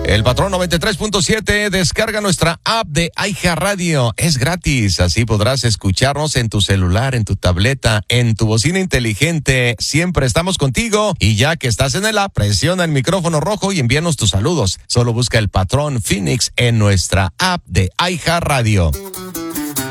El Patrón 93.7, descarga nuestra app de iHeartRadio. Es gratis, así podrás escucharnos en tu celular, en tu tableta, en tu bocina inteligente. Siempre estamos contigo y ya que estás en el app, presiona el micrófono rojo y envíanos tus saludos. Solo busca el Patrón Phoenix en nuestra app de iHeartRadio.